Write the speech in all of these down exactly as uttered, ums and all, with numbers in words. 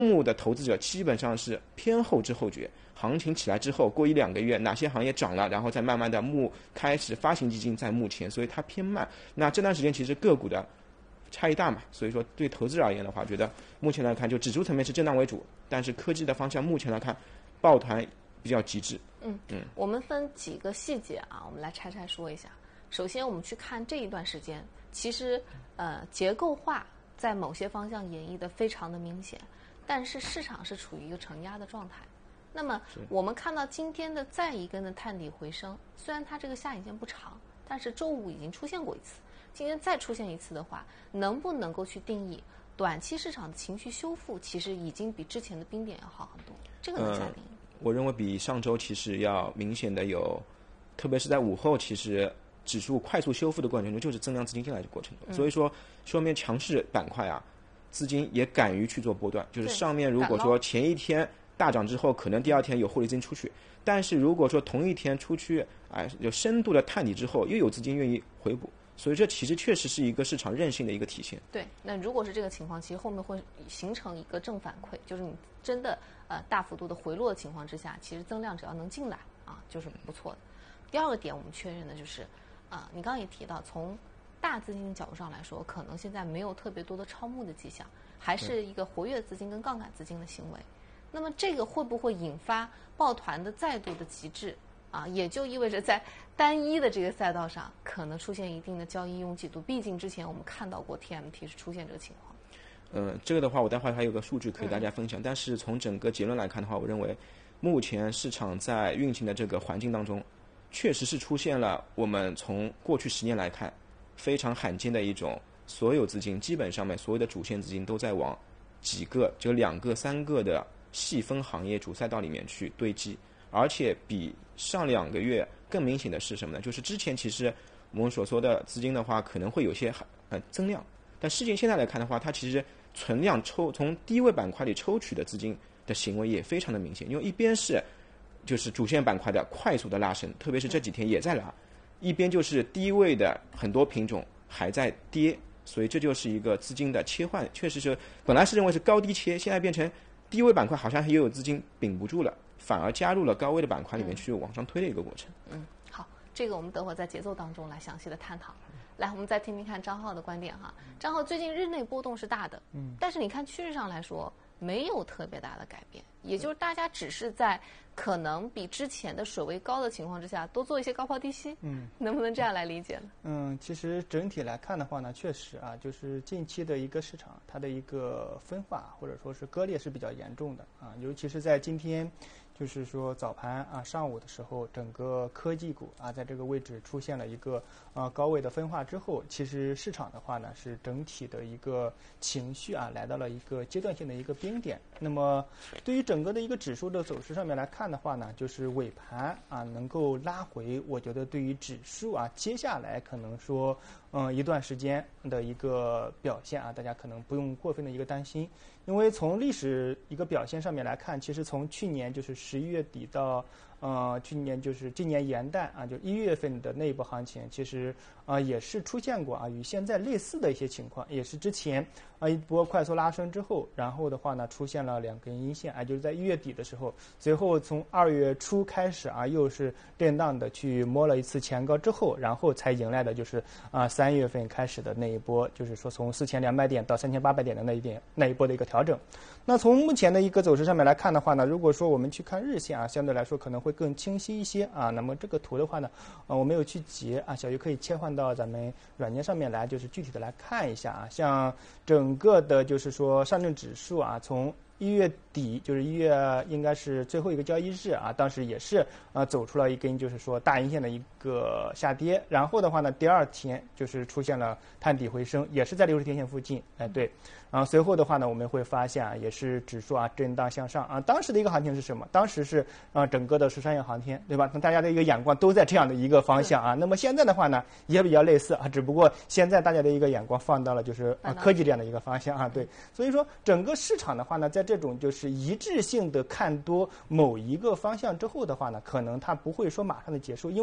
目的投资者基本上是偏后知后觉，行情起来之后，过一两个月哪些行业涨了，然后再慢慢的募开始发行基金在目前，所以它偏慢。那这段时间其实个股的差异大嘛，所以说对投资者而言的话，觉得目前来看就指数层面是震荡为主，但是科技的方向目前来看抱团比较极致。 嗯嗯，我们分几个细节啊，我们来拆拆说一下。首先我们去看这一段时间，其实呃结构化在某些方向演绎的非常的明显，但是市场是处于一个承压的状态。那么我们看到今天的再一根的探底回升，虽然它这个下影线不长，但是周五已经出现过一次，今天再出现一次的话，能不能够去定义短期市场的情绪修复，其实已经比之前的冰点要好很多，这个能下定义、呃、 我认为比上周其实要明显的有，特别是在午后，其实指数快速修复的过程中就是增量资金进来的过程中、嗯、所以说说明强势板块啊，资金也敢于去做波段，就是上面如果说前一天大涨之后，可能第二天有获利资金出去，但是如果说同一天出去哎有深度的探底之后，又有资金愿意回补，所以这其实确实是一个市场韧性的一个体现。 对，那如果是这个情况，其实后面会形成一个正反馈，就是你真的呃大幅度的回落的情况之下，其实增量只要能进来啊，就是不错的。第二个点我们确认的就是啊，你刚刚也提到，从大资金的角度上来说，可能现在没有特别多的超募的迹象，还是一个活跃资金跟杠杆资金的行为。那么这个会不会引发抱团的再度的极致啊？也就意味着在单一的这个赛道上可能出现一定的交易拥挤度，毕竟之前我们看到过 T M T 是出现这个情况。 嗯，这个的话我待会儿还有个数据可以大家分享、嗯、但是从整个结论来看的话，我认为目前市场在运行的这个环境当中，确实是出现了我们从过去十年来看非常罕见的一种，所有资金基本上面所有的主线资金都在往几个就两个三个的细分行业主赛道里面去堆积，而且比上两个月更明显的是什么呢？就是之前其实我们所说的资金的话可能会有些呃增量，但事情现在来看的话，它其实存量抽从低位板块里抽取的资金的行为也非常的明显，因为一边是就是主线板块的快速的拉升，特别是这几天也在拉，一边就是低位的很多品种还在跌，所以这就是一个资金的切换，确实是本来是认为是高低切，现在变成低位板块好像也有资金顶不住了，反而加入了高位的板块里面去往上推的一个过程。 嗯，好，这个我们等会儿在节奏当中来详细的探讨。来，我们再听听看张浩的观点哈。张浩，最近日内波动是大的，嗯，但是你看趋势上来说没有特别大的改变，也就是大家只是在可能比之前的水位高的情况之下多做一些高抛低吸，嗯，能不能这样来理解呢？ 嗯，其实整体来看的话呢，确实啊，就是近期的一个市场它的一个分化或者说是割裂是比较严重的啊，尤其是在今天就是说早盘啊上午的时候，整个科技股啊在这个位置出现了一个啊高位的分化之后，其实市场的话呢是整体的一个情绪啊来到了一个阶段性的一个冰点。那么对于整个的一个指数的走势上面来看的话呢，就是尾盘啊能够拉回，我觉得对于指数啊接下来可能说嗯一段时间的一个表现啊，大家可能不用过分的一个担心。因为从历史一个表现上面来看，其实从去年就是十一月底到呃去年就是今年元旦啊，就一月份的那一波行情，其实啊、呃、也是出现过啊与现在类似的一些情况，也是之前啊一波快速拉升之后，然后的话呢出现了两根阴线啊，就是在一月底的时候，随后从二月初开始啊又是震荡的去摸了一次前高之后，然后才迎来的就是啊三月份开始的那一波，就是说从四千两百点到三千八百点的那一点那一波的一个调整。那从目前的一个走势上面来看的话呢，如果说我们去看日线啊，相对来说可能会更清晰一些啊。那么这个图的话呢，呃，我没有去截啊，小鱼可以切换到咱们软件上面来，就是具体的来看一下啊。像整个的就是说上证指数啊，从一月底就是一月应该是最后一个交易日啊，当时也是啊走出了一根就是说大阴线的一个下跌，然后的话呢，第二天就是出现了探底回升，也是在六十天线附近，哎对，然后随后的话呢，我们会发现啊，也是指数啊震荡向上啊。当时的一个行情是什么？当时是啊整个的是商业航天，对吧？那大家的一个眼光都在这样的一个方向啊。那么现在的话呢，也比较类似啊，只不过现在大家的一个眼光放到了就是啊科技这样的一个方向啊，对。所以说整个市场的话呢，在这种就是一致性的看多某一个方向之后的话呢，可能它不会说马上的结束，因为像这种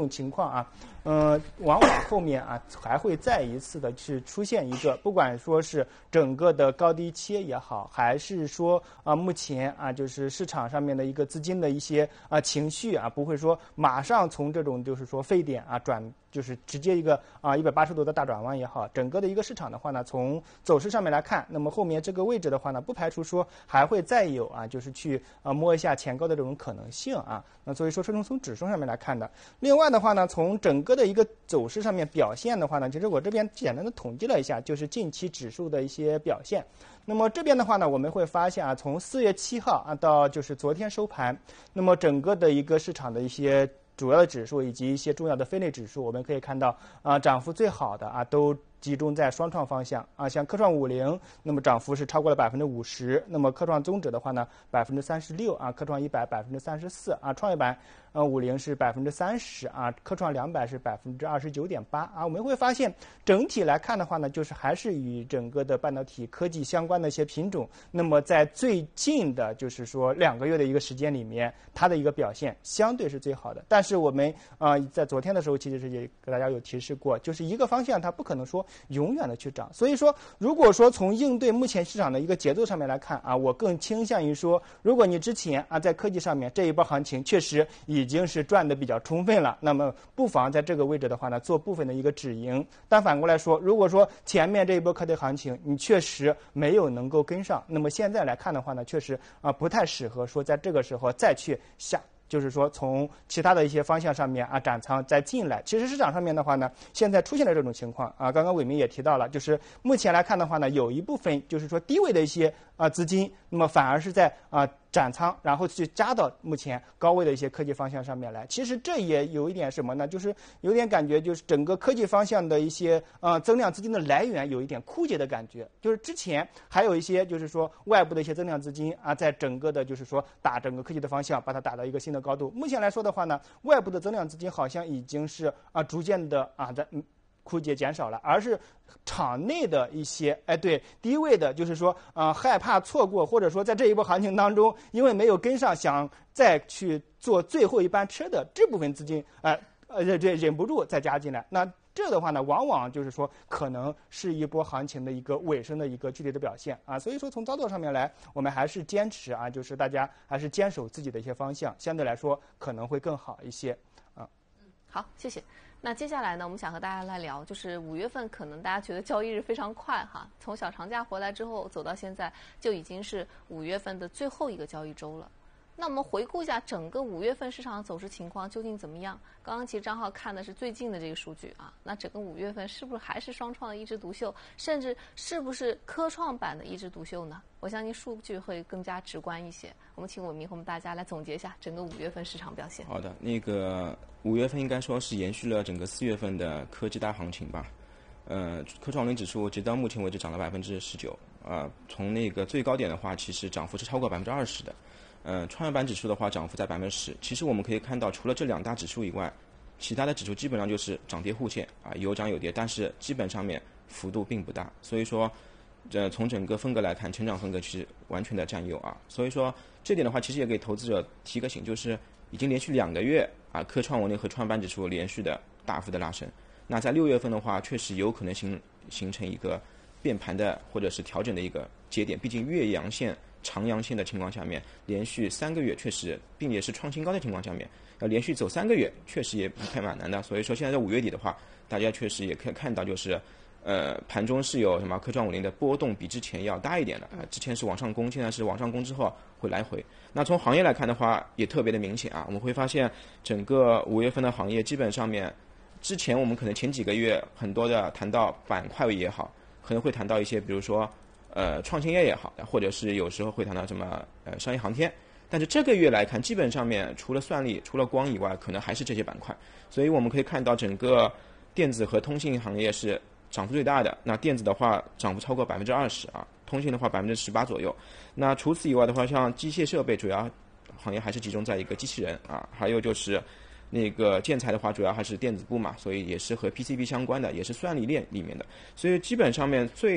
种情况啊，呃，往往后面啊还会再一次的去出现一个，不管说是整个的高低切也好，还是说啊目前啊就是市场上面的一个资金的一些啊情绪啊，不会说马上从这种就是说沸点啊转。就是直接一个啊一百八十度的大转弯也好，整个的一个市场的话呢，从走势上面来看，那么后面这个位置的话呢，不排除说还会再有啊，就是去啊摸一下前高的这种可能性啊。那所以说，是从从指数上面来看的。另外的话呢，从整个的一个走势上面表现的话呢，其实我这边简单的统计了一下，就是近期指数的一些表现。那么这边的话呢，我们会发现啊，从四月七号啊到就是昨天收盘，那么整个的一个市场的一些主要的指数以及一些重要的分类指数，我们可以看到啊，涨幅最好的啊都集中在双创方向啊，像科创五零，那么涨幅是超过了百分之五十，那么科创综指的话呢，百分之三十六啊，科创一百百分之三十四啊，创业板呃五零是百分之三十啊，科创两百是百分之二十九点八啊，我们会发现整体来看的话呢，就是还是与整个的半导体科技相关的一些品种，那么在最近的就是说两个月的一个时间里面，它的一个表现相对是最好的。但是我们啊、呃、在昨天的时候其实是也给大家有提示过，就是一个方向它不可能说永远的去涨，所以说如果说从应对目前市场的一个节奏上面来看啊，我更倾向于说，如果你之前啊在科技上面这一波行情确实已经是赚的比较充分了，那么不妨在这个位置的话呢做部分的一个止盈。但反过来说，如果说前面这一波科技行情你确实没有能够跟上，那么现在来看的话呢，确实啊不太适合说在这个时候再去下。就是说，从其他的一些方向上面啊，斩仓再进来。其实市场上面的话呢，现在出现了这种情况啊。刚刚伟明也提到了，就是目前来看的话呢，有一部分就是说低位的一些啊资金，那么反而是在啊斩仓，然后去加到目前高位的一些科技方向上面来。其实这也有一点什么呢？就是有点感觉，就是整个科技方向的一些呃增量资金的来源有一点枯竭的感觉。就是之前还有一些就是说外部的一些增量资金啊，在整个的就是说打整个科技的方向，把它打到一个新的高度。目前来说的话呢，外部的增量资金好像已经是啊逐渐的啊在嗯枯竭减少了，而是场内的一些哎对低位的，就是说啊、呃、害怕错过，或者说在这一波行情当中，因为没有跟上，想再去做最后一班车的这部分资金，哎呃这这忍不住再加进来。那这的话呢，往往就是说可能是一波行情的一个尾声的一个具体的表现啊。所以说从操作上面来，我们还是坚持啊，就是大家还是坚守自己的一些方向，相对来说可能会更好一些啊。 嗯，好，谢谢。那接下来呢，我们想和大家来聊，就是五月份可能大家觉得交易日非常快哈，从小长假回来之后走到现在，就已经是五月份的最后一个交易周了。那我们回顾一下整个五月份市场的走势情况究竟怎么样？刚刚其实张浩看的是最近的这个数据啊，那整个五月份是不是还是双创的一枝独秀，甚至是不是科创板的一枝独秀呢？我相信数据会更加直观一些。我们请伟明和我们大家来总结一下整个五月份市场表现。 好的，那个五月份应该说是延续了整个四月份的科技大行情吧。呃，科创五零指数直到目前为止涨了百分之十九，啊，从那个最高点的话，其实涨幅是超过百分之二十的。呃，创业板指数的话，涨幅在百分之十。其实我们可以看到，除了这两大指数以外，其他的指数基本上就是涨跌互现啊，有涨有跌，但是基本上面幅度并不大。所以说，呃，从整个风格来看，成长风格其实完全的占优啊。所以说，这点的话，其实也给投资者提个醒，就是已经连续两个月啊，科创五零和创业板指数连续的大幅的拉升。那在六月份的话，确实有可能形形成一个变盘的或者是调整的一个节点。毕竟月阳线、长阳线的情况下面，连续三个月确实，并且是创新高的情况下面，要连续走三个月，确实也还蛮难的。所以说，现在在五月底的话，大家确实也可以看到，就是呃盘中是有什么科创五零的波动比之前要大一点的啊、呃，之前是往上攻，现在是往上攻之后会来回。那从行业来看的话，也特别的明显啊，我们会发现整个五月份的行业基本上面。之前我们可能前几个月很多的谈到板块也好，可能会谈到一些比如说呃创新业也好，或者是有时候会谈到什么呃商业航天，但是这个月来看，基本上面除了算力、除了光以外，可能还是这些板块。所以我们可以看到整个电子和通信行业是涨幅最大的。那电子的话涨幅超过百分之二十啊，通信的话百分之十八左右。那除此以外的话，像机械设备主要行业还是集中在一个机器人啊，还有就是。那个建材的话，主要还是电子部嘛，所以也是和 P C B 相关的，也是算力链里面的。所以基本上面最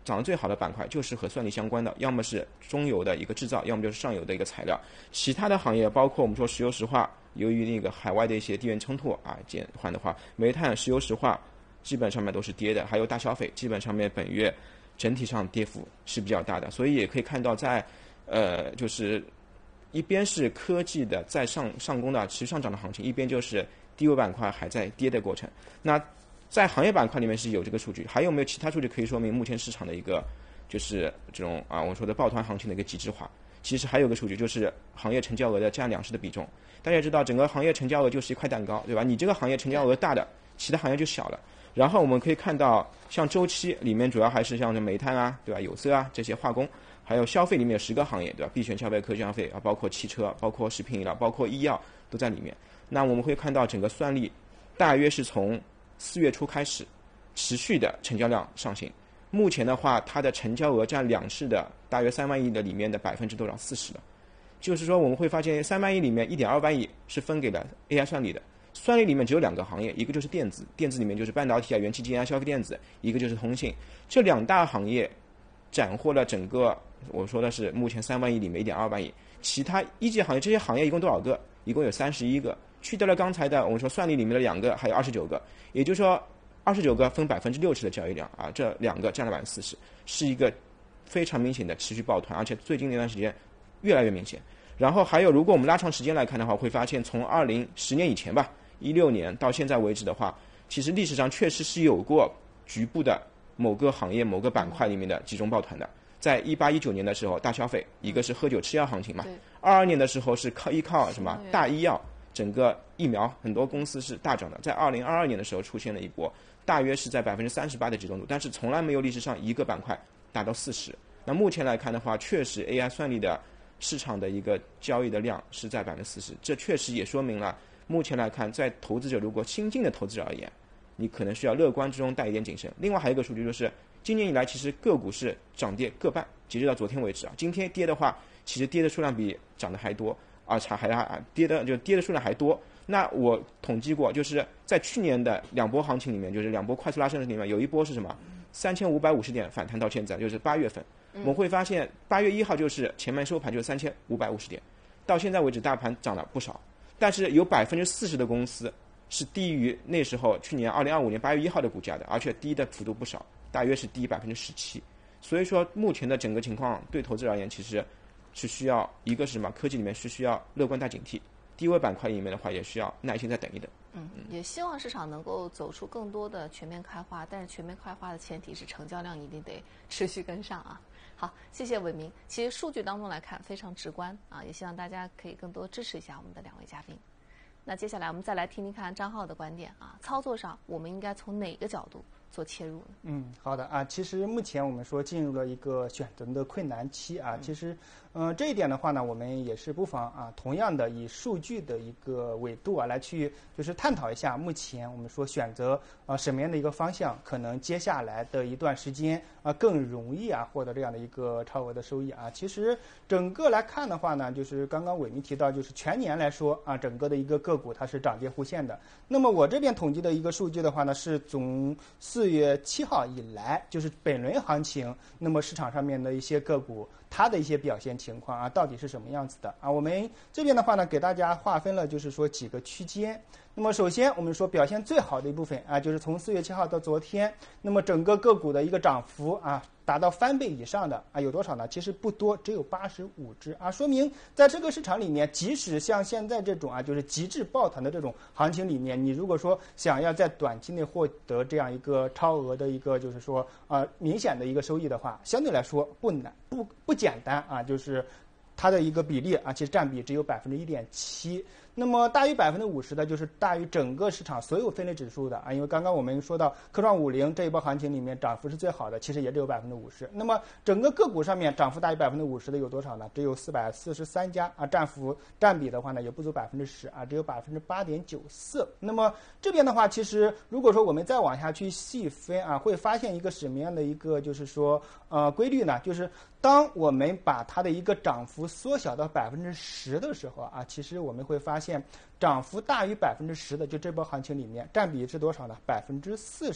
涨得最好的板块就是和算力相关的，要么是中游的一个制造，要么就是上游的一个材料。其他的行业包括我们说石油石化，由于那个海外的一些地缘冲突啊减缓的话，煤炭、石油石化基本上面都是跌的，还有大消费，基本上面本月整体上跌幅是比较大的。所以也可以看到在呃就是一边是科技的在上上攻的持续上涨的行情，一边就是低位板块还在跌的过程。那在行业板块里面是有这个数据，还有没有其他数据可以说明目前市场的一个就是这种啊我说的抱团行情的一个极致化？其实还有个数据就是行业成交额的占两市的比重。大家知道整个行业成交额就是一块蛋糕，对吧？你这个行业成交额大的，其他行业就小了。然后我们可以看到，像周期里面主要还是像煤炭啊，对吧？有色啊这些化工，还有消费里面有十个行业，对吧？必选消费、科技消费啊，包括汽车、包括食品饮料、包括医药都在里面。那我们会看到整个算力大约是从四月初开始持续的成交量上行，目前的话它的成交额占两市的大约三万亿的里面的百分之多少？四十了。就是说我们会发现三万亿里面一点二万亿是分给了 A I 算力的，算力里面只有两个行业，一个就是电子，电子里面就是半导体啊、元器件啊、消费电子，一个就是通信，这两大行业斩获了整个我说的是目前三万亿里面一点二万亿，其他一级行业这些行业一共多少个？一共有三十一个。去掉了刚才的我们说算力里面的两个，还有二十九个，也就是说二十九个分百分之六十的交易量啊，这两个占了百分之四十，是一个非常明显的持续抱团，而且最近那段时间越来越明显。然后还有，如果我们拉长时间来看的话，会发现从二零十年以前吧，一六年到现在为止的话，其实历史上确实是有过局部的某个行业、某个板块里面的集中抱团的。在一八一九年的时候，大消费，一个是喝酒吃药行情嘛；二二年的时候是靠依靠什么大医药。整个疫苗很多公司是大涨的，在二零二二年的时候出现了一波，大约是在百分之三十八的集中度，但是从来没有历史上一个板块达到四十。那目前来看的话，确实 A I 算力的市场的一个交易的量是在百分之四十，这确实也说明了目前来看，在投资者如果新进的投资者而言，你可能需要乐观之中带一点谨慎。另外还有一个数据就是，今年以来其实个股是涨跌各半，截止到昨天为止啊，今天跌的话，其实跌的数量比涨的还多。啊，还还跌的就跌的数量还多。那我统计过，就是在去年的两波行情里面，就是两波快速拉升的里面，有一波是什么？三千五百五十点反弹到现在，就是八月份。我们会发现，八月一号就是前面收盘就是三千五百五十点，到现在为止大盘涨了不少，但是有百分之四十的公司是低于那时候去年二零二五年八月一号的股价的，而且低的幅度不少，大约是低百分之十七。所以说，目前的整个情况对投资者而言，其实是需要一个是什么？科技里面是需要乐观带警惕，低位板块里面的话也需要耐心再等一等。 嗯，也希望市场能够走出更多的全面开花，但是全面开花的前提是成交量一定得持续跟上啊。好，谢谢伟明。其实数据当中来看非常直观啊，也希望大家可以更多支持一下我们的两位嘉宾。那接下来我们再来听听看张浩的观点啊，操作上我们应该从哪个角度做切入呢？ 嗯，好的啊。其实目前我们说进入了一个选择的困难期啊。其实，嗯、呃，这一点的话呢，我们也是不妨啊，同样的以数据的一个维度啊，来去就是探讨一下目前我们说选择啊什么样的一个方向，可能接下来的一段时间啊更容易啊获得这样的一个超额的收益啊。其实整个来看的话呢，就是刚刚伟明提到，就是全年来说啊，整个的一个个股它是涨跌互现的。那么我这边统计的一个数据的话呢，是从四月七号以来，就是本轮行情，那么市场上面的一些个股，它的一些表现情况啊，到底是什么样子的啊？我们这边的话呢，给大家划分了，就是说几个区间。那么首先我们说表现最好的一部分啊，就是从四月七号到昨天，那么整个个股的一个涨幅啊，达到翻倍以上的啊，有多少呢？其实不多，只有八十五只啊，说明在这个市场里面，即使像现在这种啊，就是极致抱团的这种行情里面，你如果说想要在短期内获得这样一个超额的一个，就是说啊、呃、明显的一个收益的话，相对来说不难，不不简单啊，就是它的一个比例啊，其实占比只有百分之一点七。那么大于百分之五十的，就是大于整个市场所有分类指数的啊。因为刚刚我们说到科创五零这一波行情里面涨幅是最好的，其实也只有百分之五十。那么整个个股上面涨幅大于百分之五十的有多少呢？只有四百四十三家啊，占幅占比的话呢也不足百分之十啊，只有百分之八点九四。那么这边的话，其实如果说我们再往下去细分啊，会发现一个什么样的一个就是说呃规律呢？就是当我们把它的一个涨幅缩小到百分之十的时候啊，其实我们会发现涨幅大于百分之十的，就这波行情里面占比是多少呢？百分之四十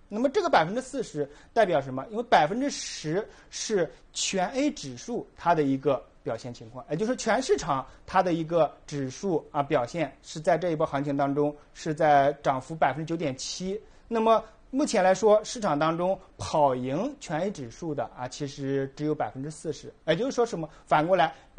那么这个百分之四十代表什么？因为百分之十是全 A 指数它的一个表现情况，也就是全市场它的一个指数啊表现是在这一波行情当中是在涨幅百分之九点七。那么目前来说，市场当中跑赢全 A 指数的啊，其实只有百分之四十，也就是说什么？反过来。